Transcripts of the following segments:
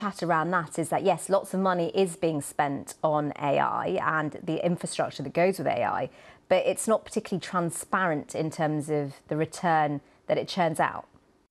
chat around that is that, yes, lots of money is being spent on AI and the infrastructure that goes with AI, but it's not particularly transparent in terms of the return that it churns out.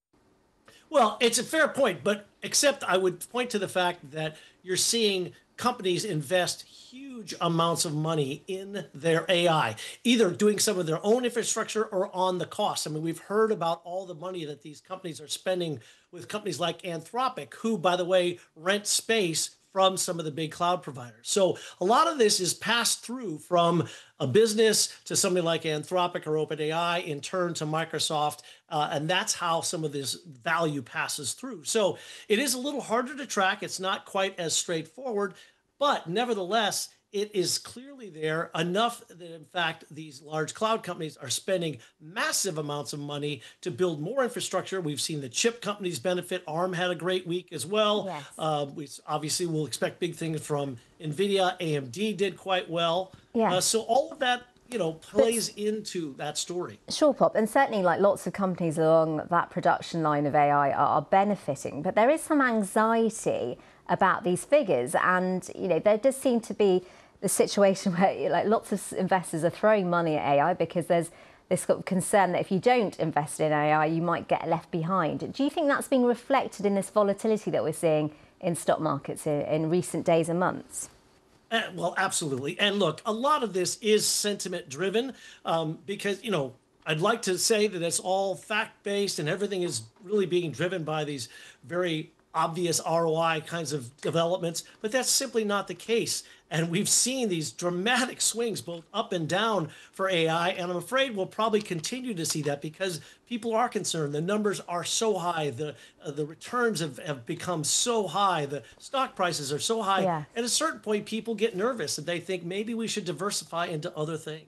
Well, it's a fair point, but except I would point to the fact that you're seeing companies invest huge amounts of money in their AI, either doing some of their own infrastructure or on the cost. I mean, we've heard about all the money that these companies are spending with companies like Anthropic, who, by the way, rent space from some of the big cloud providers. So a lot of this is passed through from a business to somebody like Anthropic or OpenAI, in turn to Microsoft, and that's how some of this value passes through. So it is a little harder to track. It's not quite as straightforward, but nevertheless, it is clearly there enough that, in fact, these large cloud companies are spending massive amounts of money to build more infrastructure. We've seen the chip companies benefit. ARM had a great week as well. Yes. We obviously will expect big things from NVIDIA. AMD did quite well. Yes. So all of that, plays into that story. Sure, Pop, and certainly like lots of companies along that production line of AI are benefiting, but there is some anxiety about these figures, and there does seem to be the situation where like lots of investors are throwing money at AI because there's this sort of concern that if you don't invest in AI, you might get left behind. Do you think that's being reflected in this volatility that we're seeing in stock markets in recent days and months? Well, absolutely. And look, a lot of this is sentiment driven because, I'd like to say that it's all fact based and everything is really being driven by these very obvious ROI kinds of developments, but that's simply not the case. And we've seen these dramatic swings both up and down for AI, and I'm afraid we'll probably continue to see that because people are concerned. The numbers are so high, the returns have become so high, the stock prices are so high. Yeah. At a certain point, people get nervous and they think maybe we should diversify into other things.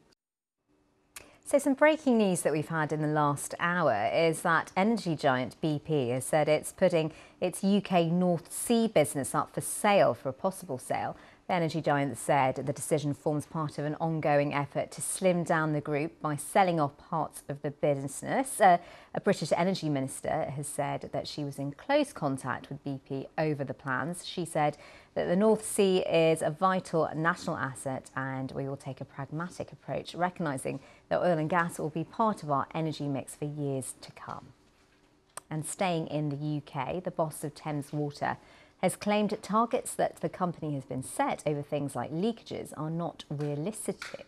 So some breaking news that we've had in the last hour is that energy giant BP has said it's putting its UK North Sea business up for sale, for a possible sale. The energy giant said the decision forms part of an ongoing effort to slim down the group by selling off parts of the business. A British energy minister has said that she was in close contact with BP over the plans. She said that the North Sea is a vital national asset and we will take a pragmatic approach, recognising that oil and gas will be part of our energy mix for years to come. And staying in the UK, the boss of Thames Water has claimed targets that the company has been set over things like leakages are not realistic.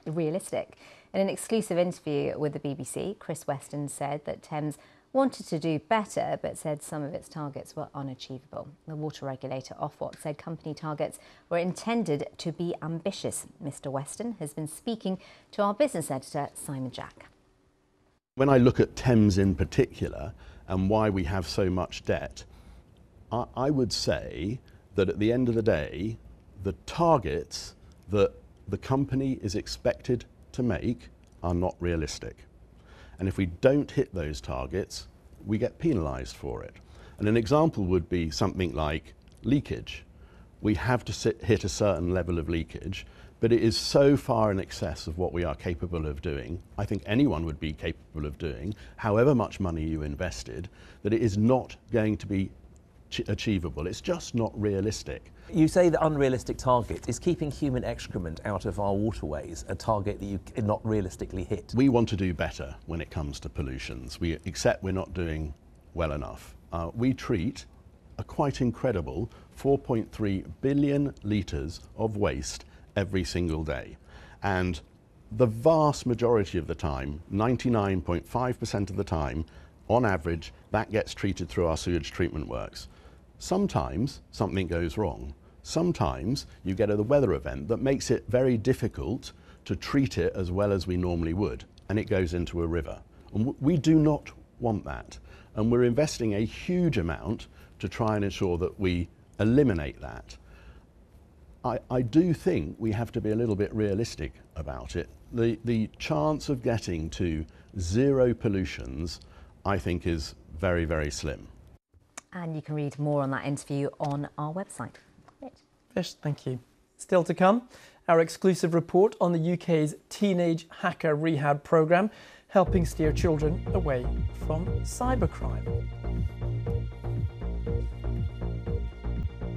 In an exclusive interview with the BBC, Chris Weston said that Thames wanted to do better, but said some of its targets were unachievable. The water regulator, Ofwat, said company targets were intended to be ambitious. Mr. Weston has been speaking to our business editor, Simon Jack. When I look at Thames in particular and why we have so much debt, I would say that at the end of the day, the targets that the company is expected to make are not realistic. And if we don't hit those targets, we get penalised for it. And an example would be something like leakage. We have to hit a certain level of leakage, but it is so far in excess of what we are capable of doing, I think anyone would be capable of doing, however much money you invested, that it is not going to be achievable. It's just not realistic. You say the unrealistic target is keeping human excrement out of our waterways, a target that you cannot realistically hit. We want to do better when it comes to pollutions. We accept we're not doing well enough. We treat a quite incredible 4.3 billion litres of waste every single day. And the vast majority of the time, 99.5% of the time, on average, that gets treated through our sewage treatment works. Sometimes something goes wrong. Sometimes you get a weather event that makes it very difficult to treat it as well as we normally would, and it goes into a river. And we do not want that. And we're investing a huge amount to try and ensure that we eliminate that. I do think we have to be a little bit realistic about it. The chance of getting to zero pollutions, I think, is very, very slim. And you can read more on that interview on our website. Fish, thank you. Still to come, our exclusive report on the UK's teenage hacker rehab programme, helping steer children away from cybercrime.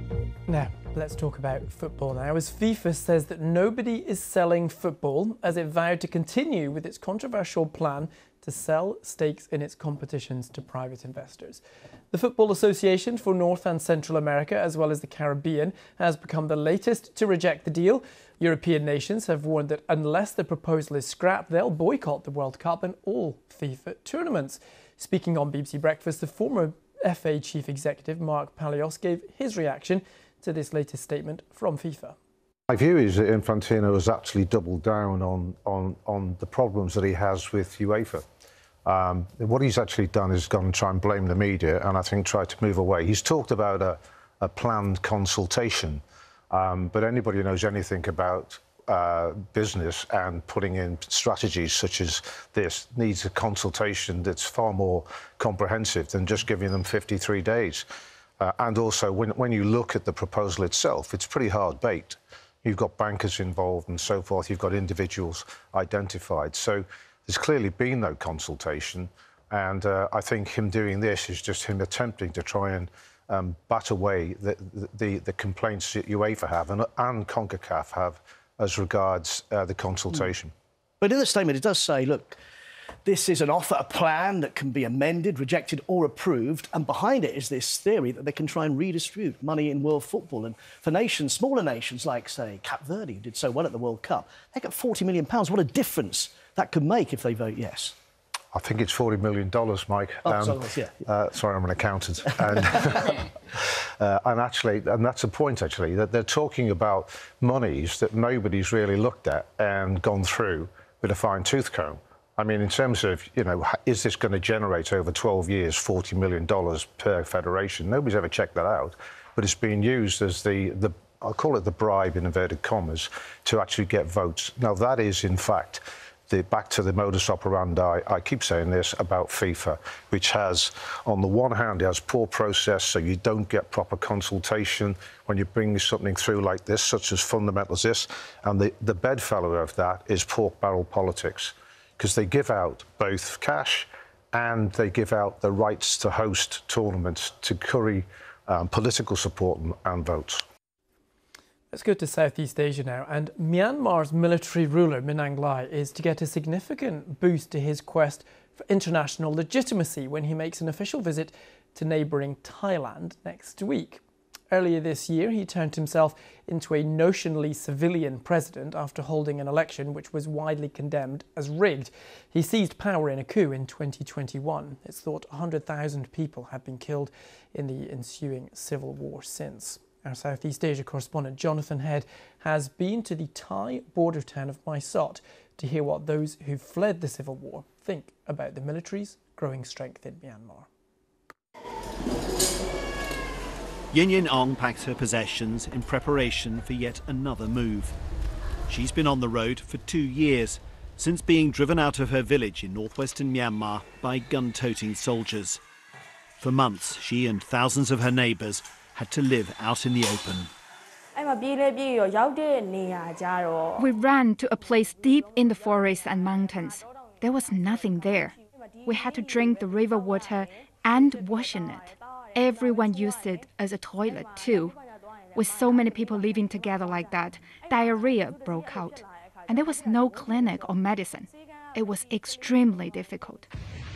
Now, let's talk about football now, as FIFA says that nobody is selling football, as it vowed to continue with its controversial plan to sell stakes in its competitions to private investors. The Football Association for North and Central America, as well as the Caribbean, has become the latest to reject the deal. European nations have warned that unless the proposal is scrapped, they'll boycott the World Cup and all FIFA tournaments. Speaking on BBC Breakfast, the former FA chief executive Mark Palios gave his reaction to this latest statement from FIFA. My view is that Infantino has actually doubled down on the problems that he has with UEFA. What he's actually done is gone and try and blame the media, and I think try to move away. He's talked about a planned consultation, but anybody who knows anything about business and putting in strategies such as this needs a consultation that's far more comprehensive than just giving them 53 days. And also, when you look at the proposal itself, it's pretty hard-baked. You've got bankers involved and so forth. You've got individuals identified. So there's clearly been no consultation. And I think him doing this is just him attempting to try and bat away the complaints that UEFA have and CONCACAF have as regards the consultation. But in the statement, it does say, look, this is an offer, a plan that can be amended, rejected or approved, and behind it is this theory that they can try and redistribute money in world football. And for nations, smaller nations like, say, Cape Verde, who did so well at the World Cup, they get £40 million. What a difference that could make if they vote yes. I think it's $40 million, Mike. Sorry, I'm an accountant. And, and actually, and that's a point, actually, that they're talking about monies that nobody's really looked at and gone through with a fine-tooth comb. I mean, in terms of, you know, is this going to generate over 12 years $40 million per federation? Nobody's ever checked that out. But it's being used as I'll call it the bribe, in inverted commas, to actually get votes. Now, that is, in fact, back to the modus operandi, I keep saying this about FIFA, which has, on the one hand, it has poor process, so you don't get proper consultation when you bring something through like this, such as fundamental as this. And the bedfellow of that is pork barrel politics, because they give out both cash and they give out the rights to host tournaments to curry political support and votes. Let's go to Southeast Asia now, and Myanmar's military ruler Min Aung Hlaing is to get a significant boost to his quest for international legitimacy when he makes an official visit to neighbouring Thailand next week. Earlier this year, he turned himself into a notionally civilian president after holding an election which was widely condemned as rigged. He seized power in a coup in 2021. It's thought 100,000 people have been killed in the ensuing civil war since. Our Southeast Asia correspondent Jonathan Head has been to the Thai border town of Mae Sot to hear what those who fled the civil war think about the military's growing strength in Myanmar. Yin Yin Ong packs her possessions in preparation for yet another move. She's been on the road for 2 years, since being driven out of her village in northwestern Myanmar by gun-toting soldiers. For months, she and thousands of her neighbours had to live out in the open. We ran to a place deep in the forest and mountains. There was nothing there. We had to drink the river water and wash in it. Everyone used it as a toilet too. With so many people living together like that, diarrhea broke out. And there was no clinic or medicine. It was extremely difficult.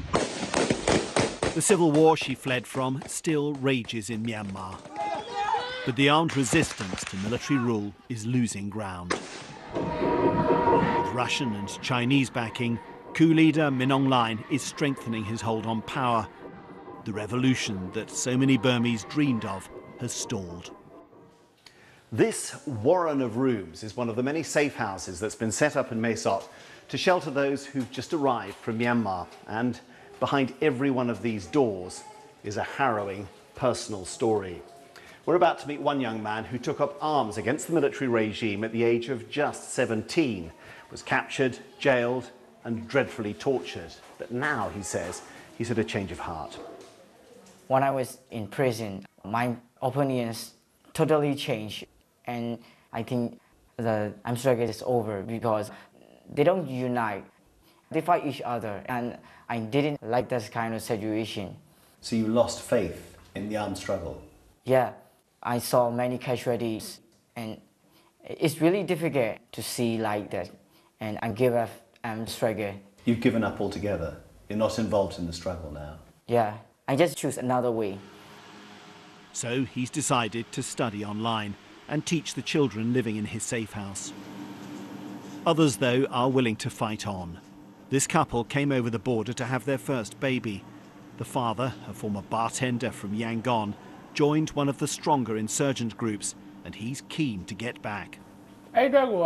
The civil war she fled from still rages in Myanmar. But the armed resistance to military rule is losing ground. With Russian and Chinese backing, coup leader Min Aung Hlaing is strengthening his hold on power. The revolution that so many Burmese dreamed of has stalled. This warren of rooms is one of the many safe houses that's been set up in Mae Sot to shelter those who've just arrived from Myanmar. And behind every one of these doors is a harrowing personal story. We're about to meet one young man who took up arms against the military regime at the age of just 17, was captured, jailed and dreadfully tortured. But now, he says, he's had a change of heart. When I was in prison, my opinions totally changed. And I think the armed struggle is over because they don't unite. They fight each other. And I didn't like this kind of situation. So you lost faith in the armed struggle? Yeah. I saw many casualties, and it's really difficult to see like that. And I give up and struggle. You've given up altogether? You're not involved in the struggle now? Yeah, I just choose another way. So he's decided to study online and teach the children living in his safe house. Others, though, are willing to fight on. This couple came over the border to have their first baby. The father, a former bartender from Yangon, joined one of the stronger insurgent groups, and he's keen to get back. I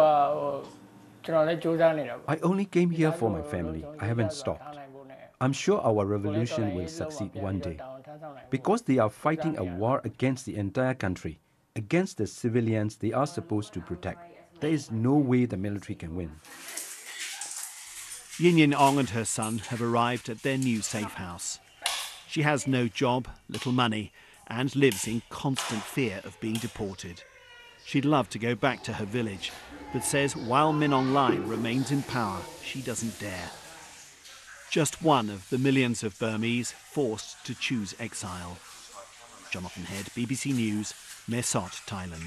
only came here for my family. I haven't stopped. I'm sure our revolution will succeed one day. Because they are fighting a war against the entire country, against the civilians they are supposed to protect. There is no way the military can win. Yin Yin Ong and her son have arrived at their new safe house. She has no job, little money, and lives in constant fear of being deported. She'd love to go back to her village, but says while Min Aung Hlaing remains in power, she doesn't dare. Just one of the millions of Burmese forced to choose exile. Jonathan Head, BBC News, Mae Sot, Thailand.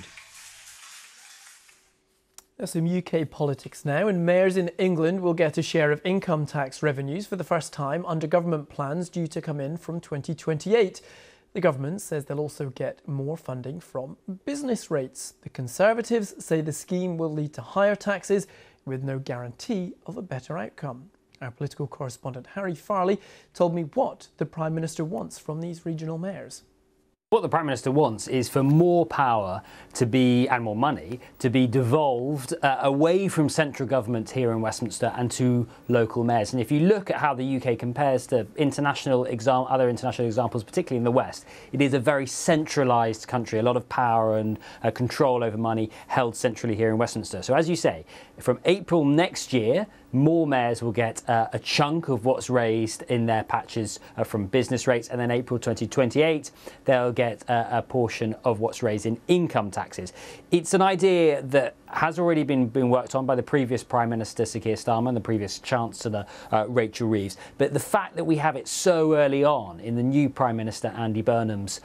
There's some UK politics now, and mayors in England will get a share of income tax revenues for the first time under government plans due to come in from 2028. The government says they'll also get more funding from business rates. The Conservatives say the scheme will lead to higher taxes with no guarantee of a better outcome. Our political correspondent Harry Farley told me what the Prime Minister wants from these regional mayors. What the Prime Minister wants is for more power to be, and more money, to be devolved away from central government here in Westminster and to local mayors. And if you look at how the UK compares to other international examples, particularly in the West, it is a very centralised country, a lot of power and control over money held centrally here in Westminster. So as you say, from April next year, more mayors will get a chunk of what's raised in their patches from business rates, and then April 2028 they'll get a portion of what's raised in income taxes. It's an idea that has already been worked on by the previous Prime Minister Sir Keir Starmer and the previous Chancellor Rachel Reeves. But the fact that we have it so early on in the new Prime Minister Andy Burnham's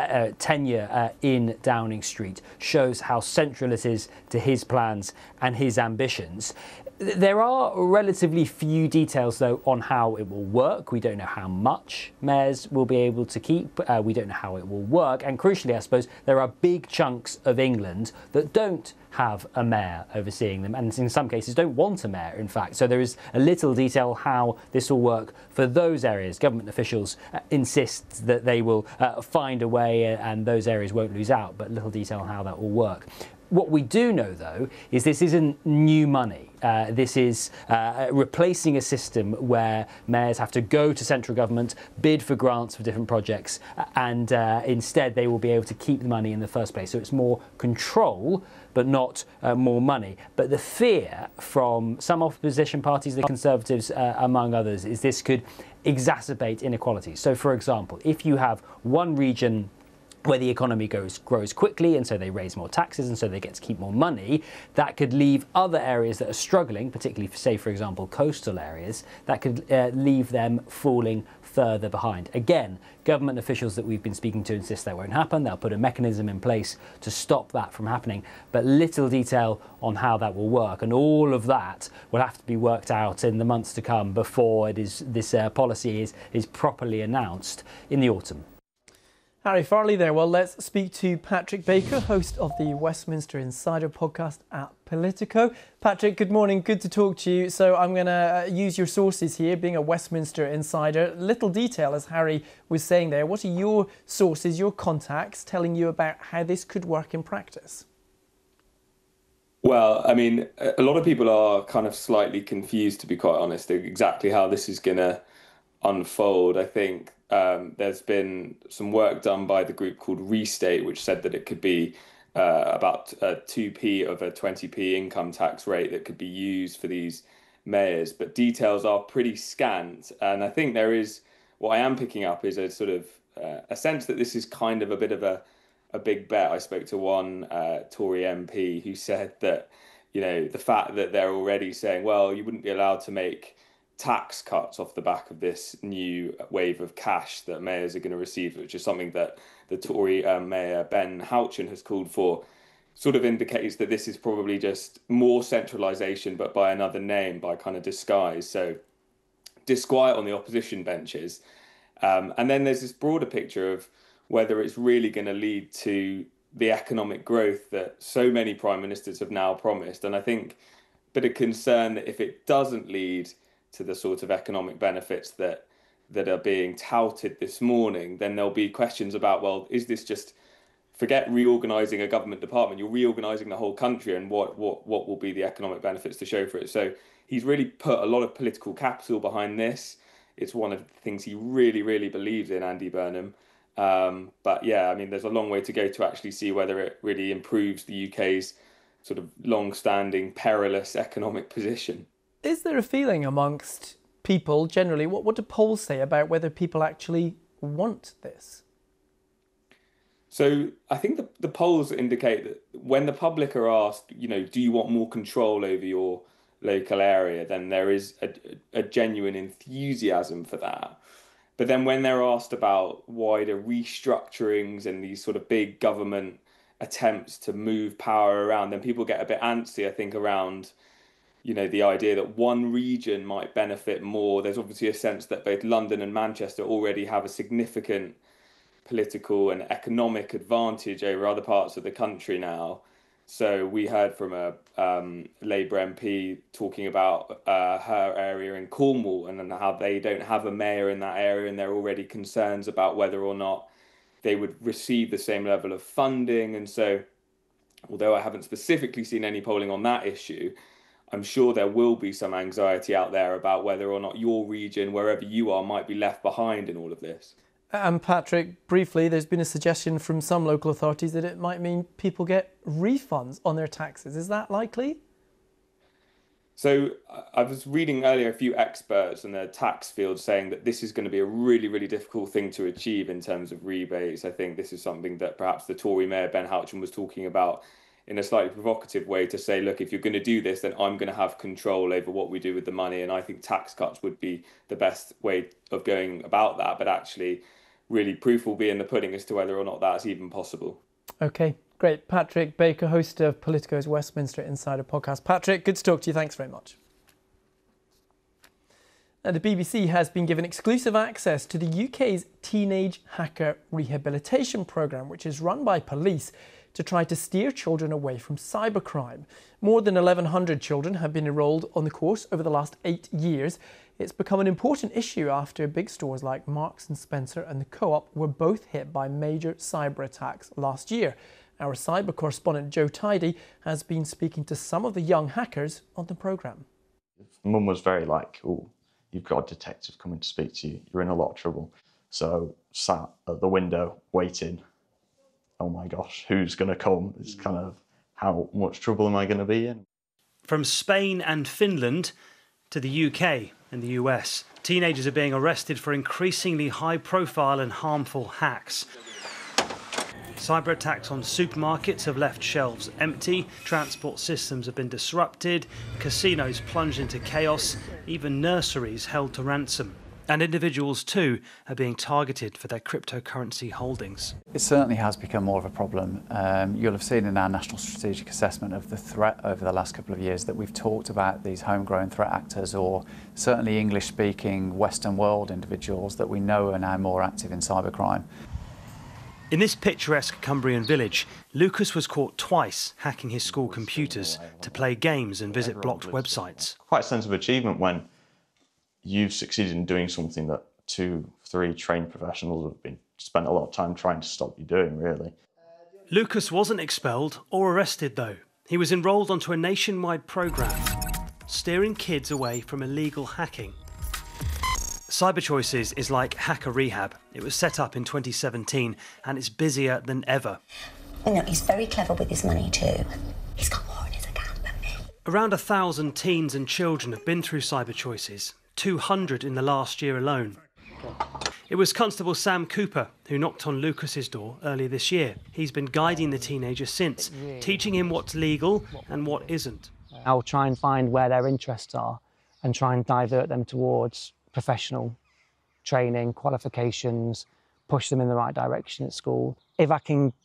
tenure in Downing Street shows how central it is to his plans and his ambitions. There are relatively few details, though, on how it will work. We don't know how much mayors will be able to keep. We don't know how it will work. And crucially, I suppose, there are big chunks of England that don't have a mayor overseeing them, and in some cases don't want a mayor, in fact. So there is a little detail how this will work for those areas. Government officials insist that they will find a way and those areas won't lose out, but little detail on how that will work. What we do know, though, is this isn't new money. This is replacing a system where mayors have to go to central government, bid for grants for different projects, and instead they will be able to keep the money in the first place. So it's more control, but not more money. But the fear from some opposition parties, the Conservatives among others, is this could exacerbate inequality. So, for example, if you have one region where the economy grows quickly and so they raise more taxes and so they get to keep more money, that could leave other areas that are struggling, particularly, say, for example, coastal areas, that could leave them falling further behind. Again, government officials that we've been speaking to insist that won't happen. They'll put a mechanism in place to stop that from happening, but little detail on how that will work. And all of that will have to be worked out in the months to come before this policy is properly announced in the autumn. Harry Farley there. Well, let's speak to Patrick Baker, host of the Westminster Insider podcast at Politico. Patrick, good morning. Good to talk to you. So I'm going to use your sources here, being a Westminster insider. Little detail, as Harry was saying there. What are your sources, your contacts, telling you about how this could work in practice? Well, I mean, a lot of people are kind of slightly confused, to be quite honest, exactly how this is going to unfold. I think there's been some work done by the group called Restate, which said that it could be about 2p of a 20p income tax rate that could be used for these mayors. But details are pretty scant. And I think there is, what I am picking up is a sort of a sense that this is kind of a bit of a big bet. I spoke to one Tory MP who said that, you know, the fact that they're already saying, well, you wouldn't be allowed to make tax cuts off the back of this new wave of cash that mayors are going to receive, which is something that the Tory Mayor Ben Houchen has called for, sort of indicates that this is probably just more centralisation, but by another name, by kind of disguise. So disquiet on the opposition benches. And then there's this broader picture of whether it's really going to lead to the economic growth that so many prime ministers have now promised. And I think a bit of concern that if it doesn't lead to the sort of economic benefits that are being touted this morning, then there'll be questions about, well, is this just, forget reorganising a government department, you're reorganising the whole country, and what will be the economic benefits to show for it? So he's really put a lot of political capital behind this. It's one of the things he really, really believes in, Andy Burnham. But yeah, I mean, there's a long way to go to actually see whether it really improves the UK's sort of long-standing perilous economic position. Is there a feeling amongst people generally, what do polls say about whether people actually want this? So I think the polls indicate that when the public are asked, do you want more control over your local area, then there is a genuine enthusiasm for that. But then when they're asked about wider restructurings and these sort of big government attempts to move power around, then people get a bit antsy, I think, around the idea that one region might benefit more. There's obviously a sense that both London and Manchester already have a significant political and economic advantage over other parts of the country now. So we heard from a Labour MP talking about her area in Cornwall and how they don't have a mayor in that area, and there are already concerns about whether or not they would receive the same level of funding. And so, although I haven't specifically seen any polling on that issue, I'm sure there will be some anxiety out there about whether or not your region, wherever you are, might be left behind in all of this. And Patrick, briefly, there's been a suggestion from some local authorities that it might mean people get refunds on their taxes. Is that likely? So I was reading earlier a few experts in the tax field saying that this is going to be a really, really difficult thing to achieve in terms of rebates. I think this is something that perhaps the Tory Mayor Ben Houchen was talking about in a slightly provocative way, to say, look, if you're going to do this, then I'm going to have control over what we do with the money. And I think tax cuts would be the best way of going about that. But actually, really, proof will be in the pudding as to whether or not that's even possible. OK, great. Patrick Baker, host of Politico's Westminster Insider podcast. Patrick, good to talk to you. Thanks very much. And the BBC has been given exclusive access to the UK's Teenage Hacker Rehabilitation Programme, which is run by police to try to steer children away from cybercrime. More than 1,100 children have been enrolled on the course over the last 8 years. It's become an important issue after big stores like Marks & Spencer and the Co-op were both hit by major cyber attacks last year. Our cyber correspondent Joe Tidy has been speaking to some of the young hackers on the programme. Mum was very like, oh, you've got a detective coming to speak to you, you're in a lot of trouble. So sat at the window waiting, oh my gosh, who's going to come? It's kind of, how much trouble am I going to be in? From Spain and Finland to the UK and the US, teenagers are being arrested for increasingly high-profile and harmful hacks. Cyber attacks on supermarkets have left shelves empty, transport systems have been disrupted, casinos plunged into chaos, even nurseries held to ransom. And individuals too are being targeted for their cryptocurrency holdings. It certainly has become more of a problem. You'll have seen in our National Strategic Assessment of the threat over the last couple of years that we've talked about these homegrown threat actors, or certainly English-speaking Western world individuals that we know are now more active in cybercrime. In this picturesque Cumbrian village, Lucas was caught twice hacking his school computers to play games and visit blocked websites. Quite a sense of achievement when you've succeeded in doing something that 2-3 trained professionals have been spent a lot of time trying to stop you doing, really. Lucas wasn't expelled or arrested, though. He was enrolled onto a nationwide programme, steering kids away from illegal hacking. Cyber Choices is like Hacker Rehab. It was set up in 2017 and it's busier than ever. He's very clever with his money too. He's got more in his account than me. Around 1,000 teens and children have been through Cyber Choices, 200 in the last year alone. It was Constable Sam Cooper who knocked on Lucas's door earlier this year. He's been guiding the teenager since, teaching him what's legal and what isn't. I'll try and find where their interests are and try and divert them towards professional training, qualifications, push them in the right direction at school. If I can